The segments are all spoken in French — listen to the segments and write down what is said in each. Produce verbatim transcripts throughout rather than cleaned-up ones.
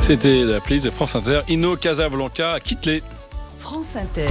C'était la playlist de France Inter. Inno Casablanca, quitte-les. France Inter.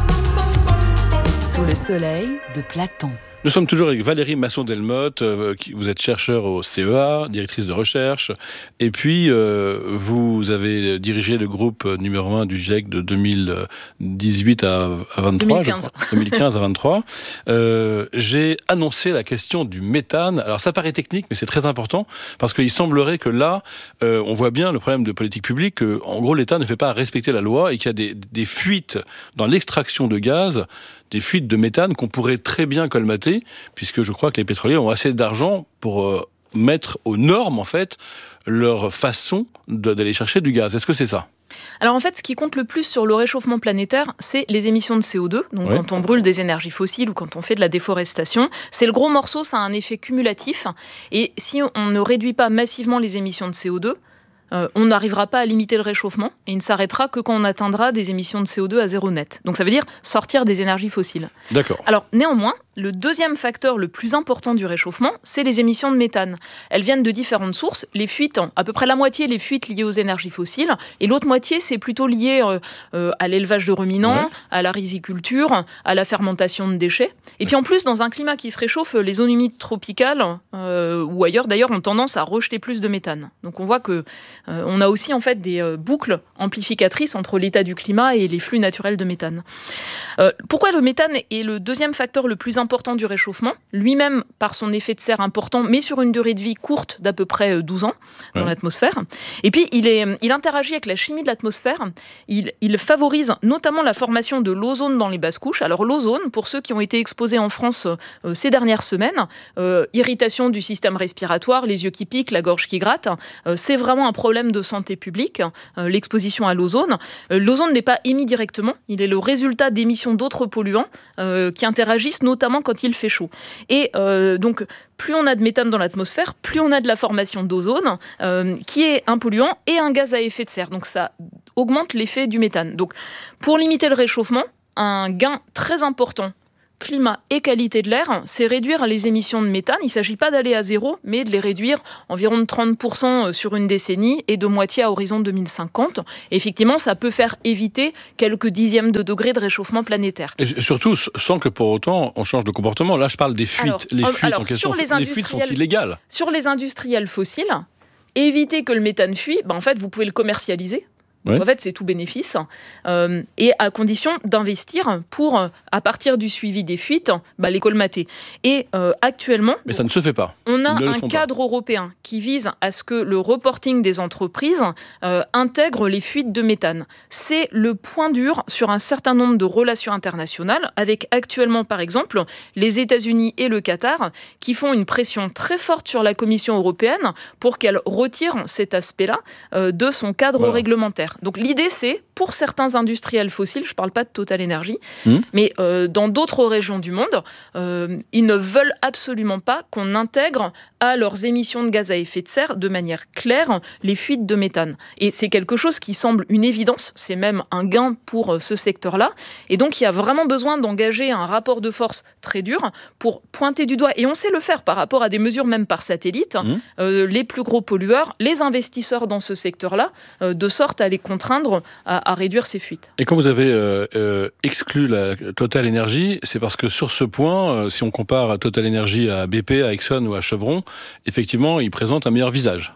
Sous le soleil de Platon. Nous sommes toujours avec Valérie Masson-Delmotte, euh, qui, vous êtes chercheur au C E A, directrice de recherche, et puis euh, vous avez dirigé le groupe numéro un du GIEC de deux mille dix-huit à, à vingt-trois, deux mille quinze. je crois, deux mille quinze à vingt-trois. Euh, j'ai annoncé la question du méthane. Alors ça paraît technique, mais c'est très important, parce qu'il semblerait que là, euh, on voit bien le problème de politique publique, que, en gros l'État ne fait pas respecter la loi et qu'il y a des, des fuites dans l'extraction de gaz, des fuites de méthane qu'on pourrait très bien colmater, puisque je crois que les pétroliers ont assez d'argent pour euh, mettre aux normes, en fait, leur façon de, d'aller chercher du gaz. Est-ce que c'est ça ? Alors en fait, ce qui compte le plus sur le réchauffement planétaire, c'est les émissions de C O deux. Donc ouais. Quand on brûle des énergies fossiles ou quand on fait de la déforestation, c'est le gros morceau, ça a un effet cumulatif. Et si on ne réduit pas massivement les émissions de C O deux, Euh, on n'arrivera pas à limiter le réchauffement et il ne s'arrêtera que quand on atteindra des émissions de C O deux à zéro net. Donc ça veut dire sortir des énergies fossiles. D'accord. Alors néanmoins, le deuxième facteur le plus important du réchauffement, c'est les émissions de méthane. Elles viennent de différentes sources. Les fuites, à peu près la moitié, les fuites liées aux énergies fossiles, et l'autre moitié, c'est plutôt lié euh, euh, à l'élevage de ruminants, ouais. à la riziculture, à la fermentation de déchets. Et puis en plus, dans un climat qui se réchauffe, les zones humides tropicales, euh, ou ailleurs d'ailleurs, ont tendance à rejeter plus de méthane. Donc on voit que euh, on a aussi en fait des euh, boucles amplificatrices entre l'état du climat et les flux naturels de méthane. Euh, pourquoi le méthane est le deuxième facteur le plus important important du réchauffement, lui-même par son effet de serre important, mais sur une durée de vie courte d'à peu près douze ans dans ouais. l'atmosphère. Et puis, il, est, il interagit avec la chimie de l'atmosphère. Il, il favorise notamment la formation de l'ozone dans les basses couches. Alors, l'ozone, pour ceux qui ont été exposés en France euh, ces dernières semaines, euh, irritation du système respiratoire, les yeux qui piquent, la gorge qui gratte, euh, c'est vraiment un problème de santé publique, euh, l'exposition à l'ozone. Euh, l'ozone n'est pas émis directement, il est le résultat d'émissions d'autres polluants euh, qui interagissent notamment quand il fait chaud. Et euh, donc, plus on a de méthane dans l'atmosphère, plus on a de la formation d'ozone, euh, qui est un polluant et un gaz à effet de serre. Donc, ça augmente l'effet du méthane. Donc, pour limiter le réchauffement, un gain très important, climat et qualité de l'air, c'est réduire les émissions de méthane. Il ne s'agit pas d'aller à zéro, mais de les réduire environ de trente pour cent sur une décennie et de moitié à horizon deux mille cinquante. Et effectivement, ça peut faire éviter quelques dixièmes de degrés de réchauffement planétaire. Et surtout, sans que pour autant on change de comportement. Là, je parle des fuites. Alors, les fuites alors, en question, les, les fuites sont illégales. Sur les industriels fossiles, éviter que le méthane fuit, ben en fait, vous pouvez le commercialiser. Donc ouais. en fait, c'est tout bénéfice, euh, et à condition d'investir pour, à partir du suivi des fuites, bah, les colmater. Et euh, actuellement, mais ça ne se fait pas. On a un cadre pas. européen qui vise à ce que le reporting des entreprises euh, intègre les fuites de méthane. C'est le point dur sur un certain nombre de relations internationales, avec actuellement, par exemple, les États-Unis et le Qatar, qui font une pression très forte sur la Commission européenne pour qu'elle retire cet aspect-là euh, de son cadre voilà. réglementaire. Donc l'idée, c'est, pour certains industriels fossiles, je ne parle pas de Total Energy, mmh. mais euh, dans d'autres régions du monde, euh, ils ne veulent absolument pas qu'on intègre à leurs émissions de gaz à effet de serre de manière claire les fuites de méthane. Et c'est quelque chose qui semble une évidence, c'est même un gain pour euh, ce secteur-là. Et donc il y a vraiment besoin d'engager un rapport de force très dur pour pointer du doigt, et on sait le faire par rapport à des mesures même par satellite, mmh. euh, les plus gros pollueurs, les investisseurs dans ce secteur-là, euh, de sorte à les contraindre à, à réduire ces fuites. Et quand vous avez euh, euh, exclu la Total Energy, c'est parce que sur ce point, euh, si on compare Total Energy à B P, à Exxon ou à Chevron, effectivement, ils présentent un meilleur visage.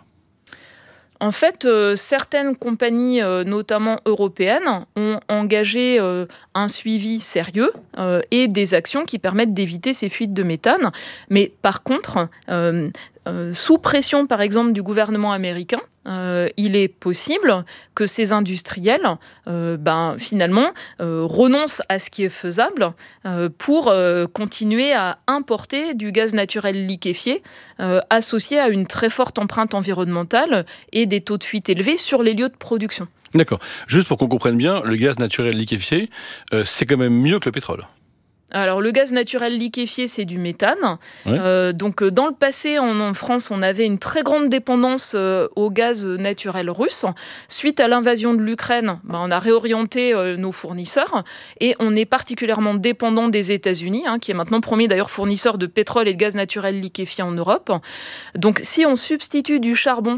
En fait, euh, certaines compagnies, euh, notamment européennes, ont engagé euh, un suivi sérieux euh, et des actions qui permettent d'éviter ces fuites de méthane. Mais par contre, euh, euh, sous pression, par exemple, du gouvernement américain, euh, il est possible que ces industriels, euh, ben, finalement, euh, renoncent à ce qui est faisable euh, pour euh, continuer à importer du gaz naturel liquéfié euh, associé à une très forte empreinte environnementale et des taux de fuite élevés sur les lieux de production. D'accord. Juste pour qu'on comprenne bien, le gaz naturel liquéfié, euh, c'est quand même mieux que le pétrole. Alors, le gaz naturel liquéfié, c'est du méthane. Ouais. Euh, donc, dans le passé, en, en France, on avait une très grande dépendance euh, au gaz naturel russe. Suite à l'invasion de l'Ukraine, ben, on a réorienté euh, nos fournisseurs et on est particulièrement dépendant des États-Unis, hein, qui est maintenant premier d'ailleurs fournisseur de pétrole et de gaz naturel liquéfié en Europe. Donc, si on substitue du charbon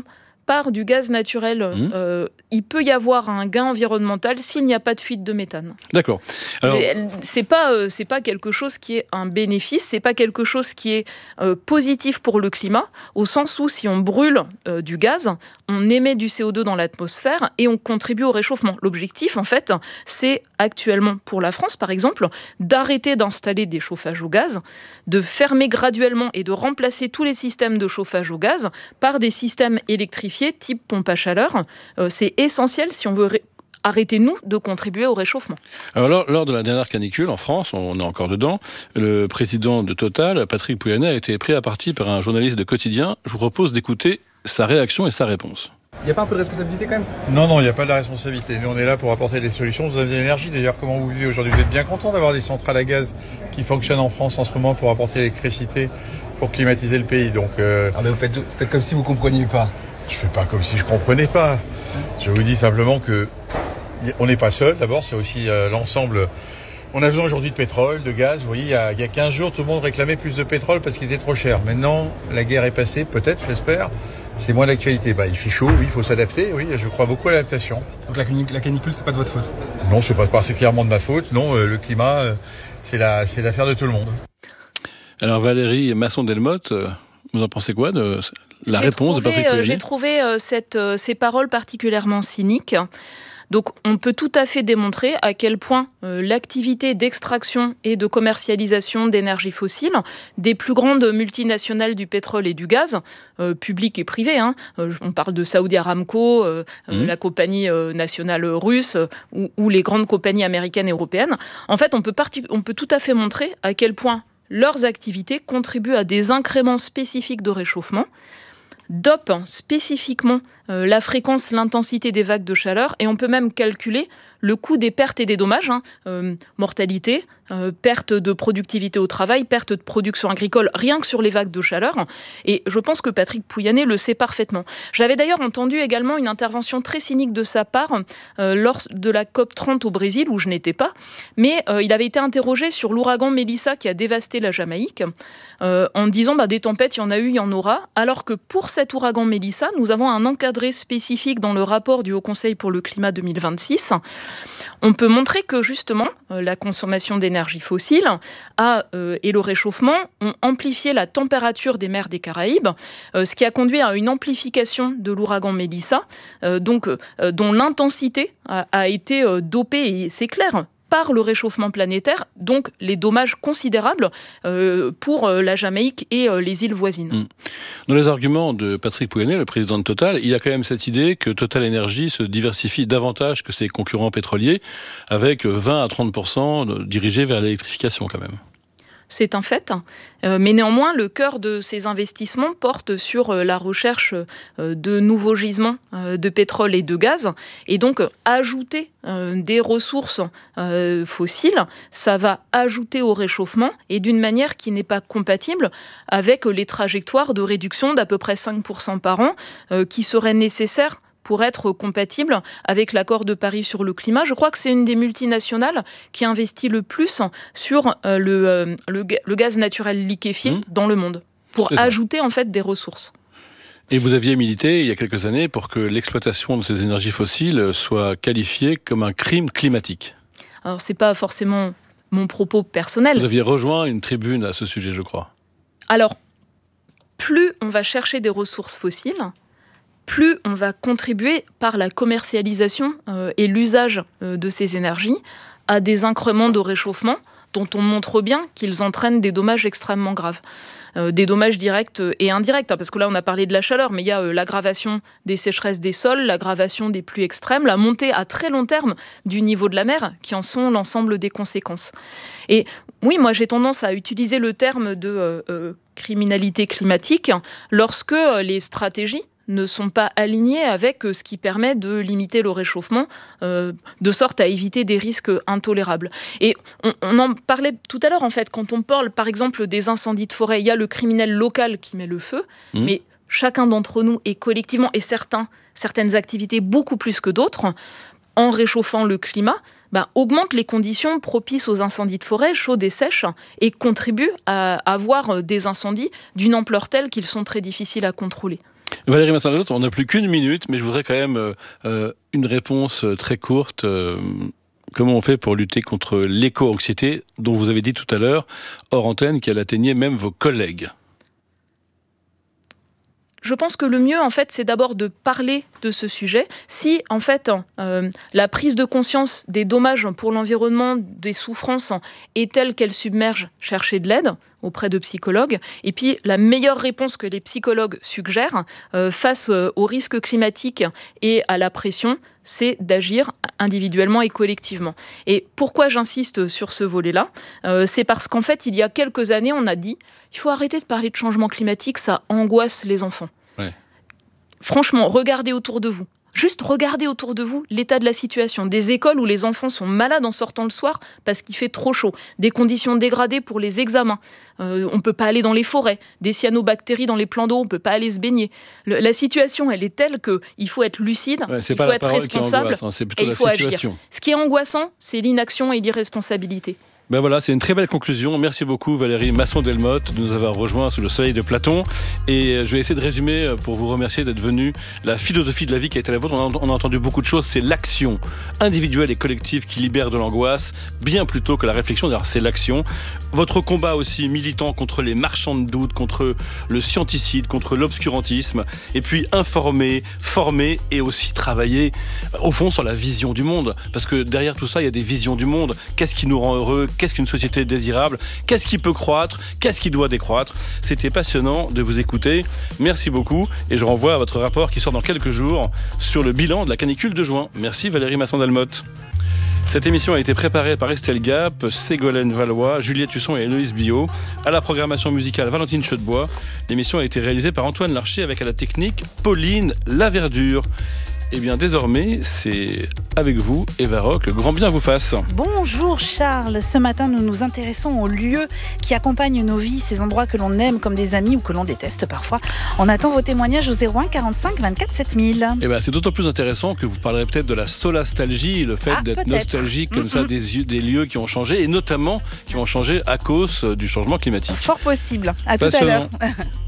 par du gaz naturel, Mmh. euh, il peut y avoir un gain environnemental s'il n'y a pas de fuite de méthane. D'accord. Alors, Mais c'est pas euh, c'est pas quelque chose qui est un bénéfice, c'est pas quelque chose qui est euh, positif pour le climat, au sens où si on brûle euh, du gaz, on émet du C O deux dans l'atmosphère et on contribue au réchauffement. L'objectif, en fait, c'est actuellement pour la France, par exemple, d'arrêter d'installer des chauffages au gaz, de fermer graduellement et de remplacer tous les systèmes de chauffage au gaz par des systèmes électrifiés type pompe à chaleur. Euh, c'est essentiel si on veut ré- arrêter, nous, de contribuer au réchauffement. alors lors, lors de la dernière canicule en France, on est encore dedans, le président de Total, Patrick Pouyanné, a été pris à partie par un journaliste de Quotidien. Je vous propose d'écouter sa réaction et sa réponse. Il n'y a pas un peu de responsabilité quand même? Non, non, il n'y a pas de la responsabilité. Nous, on est là pour apporter des solutions. Vous avez de l'énergie. D'ailleurs, comment vous vivez aujourd'hui? Vous êtes bien content d'avoir des centrales à gaz qui fonctionnent en France en ce moment pour apporter l'électricité, pour climatiser le pays. Donc, euh, Ah mais vous faites, faites comme si vous ne compreniez pas. je fais pas comme si je comprenais pas. Je vous dis simplement que on n'est pas seul. D'abord, c'est aussi euh, l'ensemble. On a besoin aujourd'hui de pétrole, de gaz. Vous voyez, il y, a, il y a quinze jours, tout le monde réclamait plus de pétrole parce qu'il était trop cher. Maintenant, la guerre est passée, peut-être, j'espère. C'est moins d'actualité. Bah, il fait chaud, oui, il faut s'adapter. Oui, je crois beaucoup à l'adaptation. Donc la, cani- la canicule, c'est pas de votre faute? Non, c'est pas particulièrement de ma faute. Non, euh, le climat, euh, c'est la, c'est l'affaire de tout le monde. Alors Valérie Masson-Delmotte, euh, vous en pensez quoi de la J'ai réponse de trouvé, Patrick euh, Pouyanné? J'ai trouvé euh, cette, euh, ces paroles particulièrement cyniques. Donc on peut tout à fait démontrer à quel point euh, l'activité d'extraction et de commercialisation d'énergie fossile des plus grandes multinationales du pétrole et du gaz, euh, publiques et privées, hein, euh, on parle de Saudi Aramco, euh, Mmh. la compagnie euh, nationale russe euh, ou, ou les grandes compagnies américaines et européennes, en fait on peut, partic- on peut tout à fait montrer à quel point leurs activités contribuent à des incréments spécifiques de réchauffement, dopent spécifiquement euh, la fréquence, l'intensité des vagues de chaleur, et on peut même calculer le coût des pertes et des dommages, hein, euh, mortalité, euh, perte de productivité au travail, perte de production agricole, rien que sur les vagues de chaleur. Et je pense que Patrick Pouyanné le sait parfaitement. J'avais d'ailleurs entendu également une intervention très cynique de sa part euh, lors de la COP trente au Brésil, où je n'étais pas, mais euh, il avait été interrogé sur l'ouragan Mélissa qui a dévasté la Jamaïque, euh, en disant bah, des tempêtes, il y en a eu, il y en aura, alors que pour cet ouragan Mélissa, nous avons un encadré spécifique dans le rapport du Haut Conseil pour le climat deux mille vingt-six. On peut montrer que justement euh, la consommation d'énergie fossile a, euh, et le réchauffement ont amplifié la température des mers des Caraïbes, euh, ce qui a conduit à une amplification de l'ouragan Mélissa, euh, donc, euh, dont l'intensité a, a été euh, dopée, et c'est clair, par le réchauffement planétaire, donc les dommages considérables euh, pour euh, la Jamaïque et euh, les îles voisines. Mmh. Dans les arguments de Patrick Pouyanné, le président de Total, il y a quand même cette idée que Total Energy se diversifie davantage que ses concurrents pétroliers, avec vingt à trente pour cent dirigés vers l'électrification quand même. C'est un fait, euh, mais néanmoins, le cœur de ces investissements porte sur euh, la recherche euh, de nouveaux gisements euh, de pétrole et de gaz. Et donc, euh, ajouter euh, des ressources euh, fossiles, ça va ajouter au réchauffement, et d'une manière qui n'est pas compatible avec les trajectoires de réduction d'à peu près cinq pour cent par an euh, qui seraient nécessaires pour être compatible avec l'accord de Paris sur le climat. Je crois que c'est une des multinationales qui investit le plus sur euh, le, euh, le, le gaz naturel liquéfié mmh. dans le monde, pour ajouter en fait des ressources. Et vous aviez milité il y a quelques années pour que l'exploitation de ces énergies fossiles soit qualifiée comme un crime climatique. Alors c'est pas forcément mon propos personnel. Vous aviez rejoint une tribune à ce sujet, je crois. Alors, plus on va chercher des ressources fossiles, plus on va contribuer par la commercialisation euh, et l'usage euh, de ces énergies à des increments de réchauffement dont on montre bien qu'ils entraînent des dommages extrêmement graves. Euh, des dommages directs et indirects, hein, parce que là on a parlé de la chaleur, mais il y a euh, l'aggravation des sécheresses des sols, l'aggravation des pluies extrêmes, la montée à très long terme du niveau de la mer, qui en sont l'ensemble des conséquences. Et oui, moi j'ai tendance à utiliser le terme de euh, euh, criminalité climatique lorsque euh, les stratégies ne sont pas alignés avec ce qui permet de limiter le réchauffement, euh, de sorte à éviter des risques intolérables. Et on, on en parlait tout à l'heure, en fait, quand on parle, par exemple, des incendies de forêt, il y a le criminel local qui met le feu, mmh. mais chacun d'entre nous, et collectivement, et certains, certaines activités beaucoup plus que d'autres, en réchauffant le climat, bah, augmente les conditions propices aux incendies de forêt, chaudes et sèches, et contribue à avoir des incendies d'une ampleur telle qu'ils sont très difficiles à contrôler. Valérie Masson-Delmotte, on n'a plus qu'une minute, mais je voudrais quand même euh, une réponse très courte. Euh, comment on fait pour lutter contre l'éco-anxiété, dont vous avez dit tout à l'heure, hors antenne, qu'elle atteignait même vos collègues ? Je pense que le mieux, en fait, c'est d'abord de parler de ce sujet. Si, en fait, euh, la prise de conscience des dommages pour l'environnement, des souffrances, est telle qu'elle submerge, chercher de l'aide auprès de psychologues. Et puis, la meilleure réponse que les psychologues suggèrent euh, face euh, aux risques climatiques et à la pression, c'est d'agir individuellement et collectivement. Et pourquoi j'insiste sur ce volet-là ? euh, C'est parce qu'en fait, il y a quelques années, on a dit il faut arrêter de parler de changement climatique, ça angoisse les enfants. Ouais. Franchement, regardez autour de vous. Juste regardez autour de vous l'état de la situation. Des écoles où les enfants sont malades en sortant le soir parce qu'il fait trop chaud. Des conditions dégradées pour les examens. Euh, on ne peut pas aller dans les forêts. Des cyanobactéries dans les plans d'eau, on ne peut pas aller se baigner. Le, la situation, elle est telle qu'il faut être lucide, ouais, il faut être responsable hein, c'est plutôt et il la faut situation. agir. Ce qui est angoissant, c'est l'inaction et l'irresponsabilité. Ben voilà, c'est une très belle conclusion. Merci beaucoup Valérie Masson-Delmotte de nous avoir rejoints sous le soleil de Platon. Et je vais essayer de résumer pour vous remercier d'être venu. La philosophie de la vie qui a été la vôtre, on a, on a entendu beaucoup de choses. C'est l'action individuelle et collective qui libère de l'angoisse, bien plutôt que la réflexion. D'ailleurs, c'est l'action. Votre combat aussi militant contre les marchands de doute, contre le scienticide, contre l'obscurantisme. Et puis informer, former et aussi travailler au fond sur la vision du monde. Parce que derrière tout ça, il y a des visions du monde. Qu'est-ce qui nous rend heureux ? Qu'est-ce qu'une société désirable ? Qu'est-ce qui peut croître ? Qu'est-ce qui doit décroître ? C'était passionnant de vous écouter. Merci beaucoup. Et je renvoie à votre rapport qui sort dans quelques jours sur le bilan de la canicule de juin. Merci Valérie Masson-Delmotte. Cette émission a été préparée par Estelle Gap, Ségolène Valois, Juliette Husson et Héloïse Biot. À la programmation musicale, Valentine Cheudebois. L'émission a été réalisée par Antoine Larcher avec à la technique Pauline Laverdure. Et bien désormais, c'est avec vous, Eva Rock, le grand bien vous fasse. Bonjour Charles, ce matin nous nous intéressons aux lieux qui accompagnent nos vies, ces endroits que l'on aime comme des amis ou que l'on déteste parfois. On attend vos témoignages au zéro un quarante-cinq vingt-quatre sept mille. Et ben c'est d'autant plus intéressant que vous parlerez peut-être de la solastalgie, le fait ah, d'être peut-être. nostalgique comme mm-hmm. ça des, des lieux qui ont changé et notamment qui ont changé à cause du changement climatique. Fort possible, à tout à l'heure.